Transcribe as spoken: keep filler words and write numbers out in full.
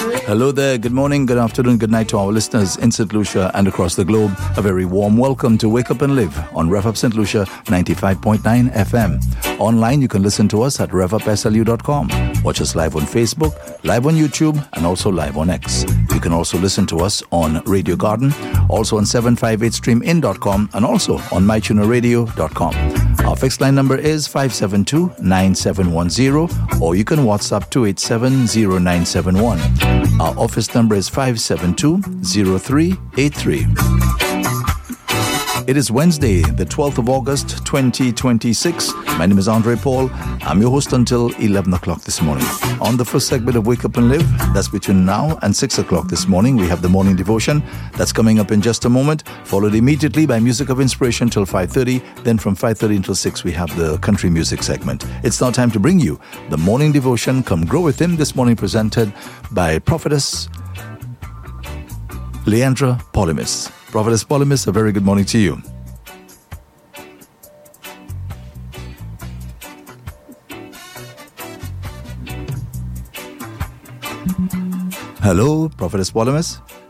Hello there, good morning, good afternoon, good night to our listeners in Saint Lucia and across the globe. A very warm welcome to Wake Up and Live on Rev Up Saint Lucia ninety-five point nine F M. Online, you can listen to us at rev up s l u dot com. Watch us live on Facebook, live on YouTube, and also live on X. You can also listen to us on Radio Garden, also on seven fifty-eight stream in dot com, and also on my tuner radio dot com. Our fixed line number is five seven two, nine seven one zero, or you can WhatsApp two eight seven, zero nine seven one. Our office number is five seven two, zero three eight three. It is Wednesday, the twelfth of August, twenty twenty-six. My name is Andre Paul. I'm your host until eleven o'clock this morning. On the first segment of Wake Up and Live, that's between now and six o'clock this morning, we have the morning devotion. That's coming up in just a moment, followed immediately by Music of Inspiration till five thirty. Then from five thirty until six, we have the country music segment. It's now time to bring you the morning devotion. Come grow with him this morning, presented by Prophetess Leandra Polymis. Prophetess Polymis, a very good morning to you. Hello, Prophetess Polymis.